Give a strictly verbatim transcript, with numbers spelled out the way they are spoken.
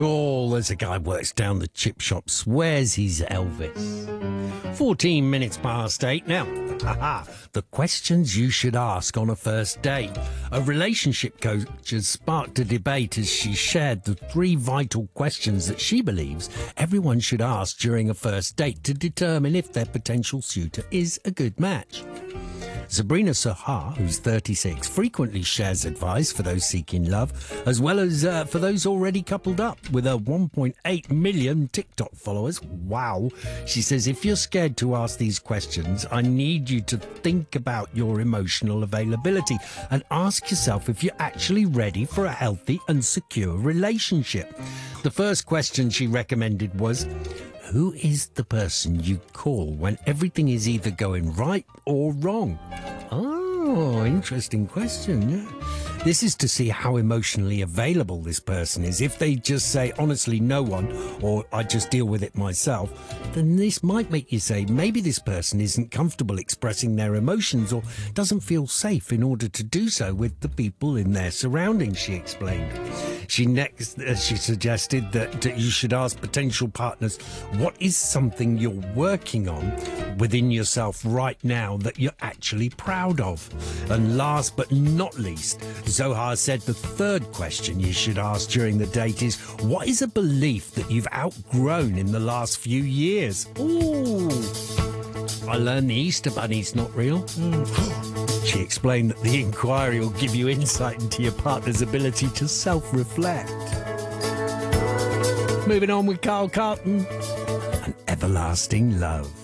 Oh, there's a guy works down the chip shop, swears he's Elvis. fourteen minutes past eight now. Haha, the questions you should ask on a first date. A relationship coach has sparked a debate as she shared the three vital questions that she believes everyone should ask during a first date to determine if their potential suitor is a good match. Sabrina Sahar, who's thirty-six, frequently shares advice for those seeking love, as well as uh, for those already coupled up. With her one point eight million TikTok followers, wow, she says, if you're scared to ask these questions, I need you to think about your emotional availability and ask yourself if you're actually ready for a healthy and secure relationship. The first question she recommended was, who is the person you call when everything is either going right or wrong? Oh, interesting question, yeah. This is to see how emotionally available this person is. If they just say, honestly, no one, or I just deal with it myself, then this might make you say, maybe this person isn't comfortable expressing their emotions or doesn't feel safe in order to do so with the people in their surroundings, she explained. She next, uh, she suggested that, that you should ask potential partners, what is something you're working on within yourself right now that you're actually proud of? And last but not least, Zohar said the third question you should ask during the date is, what is a belief that you've outgrown in the last few years? Ooh, I learned the Easter Bunny's not real. Mm. She explained that the inquiry will give you insight into your partner's ability to self-reflect. Moving on with Carl Carlton and Everlasting Love.